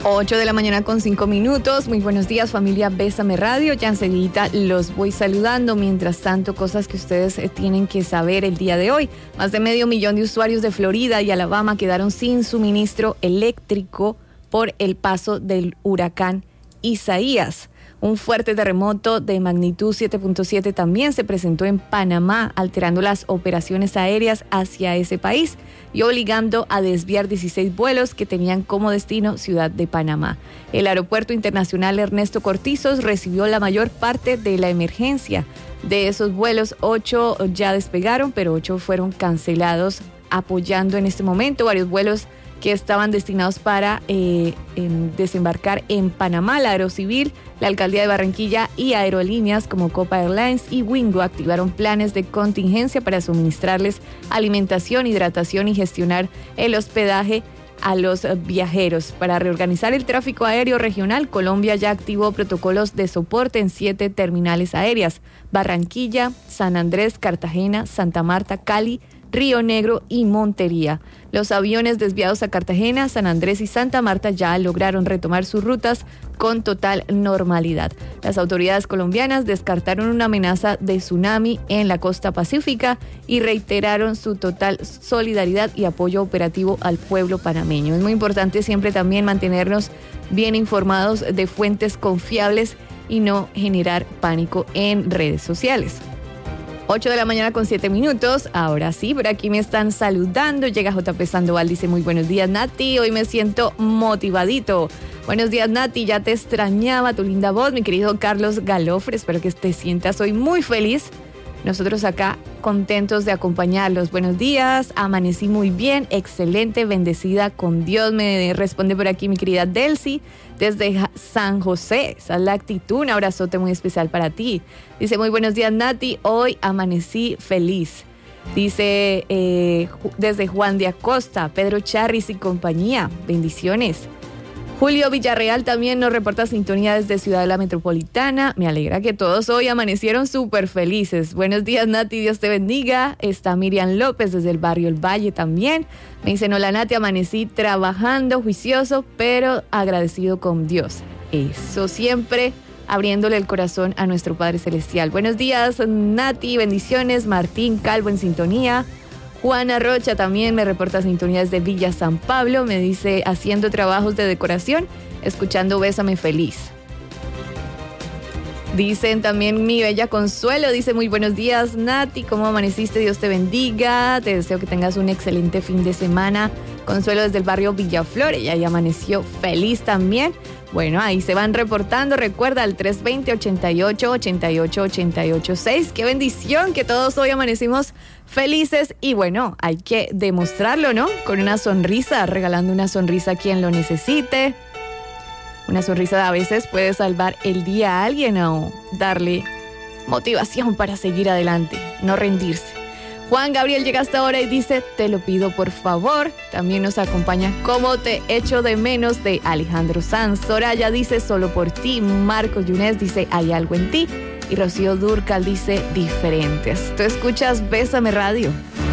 8 de la mañana con 5 minutos. Muy buenos días, familia Bésame Radio. Ya enseguida los voy saludando. Mientras tanto, cosas que ustedes tienen que saber el día de hoy. Más de 500,000 de usuarios de Florida y Alabama quedaron sin suministro eléctrico por el paso del huracán Isaías. Un fuerte terremoto de magnitud 7.7 también se presentó en Panamá, alterando las operaciones aéreas hacia ese país y obligando a desviar 16 vuelos que tenían como destino Ciudad de Panamá. El Aeropuerto Internacional Ernesto Cortizos recibió la mayor parte de la emergencia. De esos vuelos, 8 ya despegaron, pero 8 fueron cancelados, apoyando en este momento varios vuelos que estaban destinados para desembarcar en Panamá. La Aerocivil, la Alcaldía de Barranquilla y aerolíneas como Copa Airlines y Wingo activaron planes de contingencia para suministrarles alimentación, hidratación y gestionar el hospedaje a los viajeros. Para reorganizar el tráfico aéreo regional, Colombia ya activó protocolos de soporte en 7 terminales aéreas: Barranquilla, San Andrés, Cartagena, Santa Marta, Cali, Río Negro y Montería. Los aviones desviados a Cartagena, San Andrés y Santa Marta ya lograron retomar sus rutas con total normalidad. Las autoridades colombianas descartaron una amenaza de tsunami en la costa pacífica y reiteraron su total solidaridad y apoyo operativo al pueblo panameño. Es muy importante siempre también mantenernos bien informados de fuentes confiables y no generar pánico en redes sociales. 8 de la mañana con 7 minutos. Ahora sí, por aquí me están saludando. Llega JP Sandoval, dice: muy buenos días, Nati. Hoy me siento motivadito. Buenos días, Nati. Ya te extrañaba tu linda voz. Mi querido Carlos Galofre, espero que te sientas hoy muy feliz. Nosotros acá contentos de acompañarlos. Buenos días, amanecí muy bien, excelente, bendecida con Dios. Me responde por aquí mi querida Delcy desde San José. Esa es la actitud, un abrazote muy especial para ti. Dice: muy buenos días, Nati, hoy amanecí feliz. Dice desde Juan de Acosta, Pedro Charris y compañía, bendiciones. Julio Villarreal también nos reporta sintonía desde Ciudad de la Metropolitana. Me alegra que todos hoy amanecieron súper felices. Buenos días, Nati, Dios te bendiga. Está Miriam López desde el barrio El Valle también. Me dicen: hola, Nati, amanecí trabajando, juicioso, pero agradecido con Dios. Eso, siempre abriéndole el corazón a nuestro Padre Celestial. Buenos días, Nati, bendiciones. Martín Calvo en sintonía. Juana Rocha también me reporta sintonía desde Villa San Pablo. Me dice: haciendo trabajos de decoración, escuchando Bésame Feliz. Dicen también mi bella Consuelo, dice: muy buenos días, Nati, ¿cómo amaneciste? Dios te bendiga, te deseo que tengas un excelente fin de semana. Consuelo desde el barrio Villaflor, ella ya amaneció feliz también. Bueno, ahí se van reportando, recuerda al 320-88-88-88-6. Qué bendición que todos hoy amanecimos felices y bueno, hay que demostrarlo, ¿no? Con una sonrisa, regalando una sonrisa a quien lo necesite. Una sonrisa a veces puede salvar el día a alguien o darle motivación para seguir adelante, no rendirse. Juan Gabriel llega hasta ahora y dice: te lo pido por favor. También nos acompaña Cómo te echo de menos, de Alejandro Sanz. Soraya dice: solo por ti. Marcos Yunes dice: hay algo en ti. Y Rocío Durcal dice: diferentes. Tú escuchas Bésame Radio.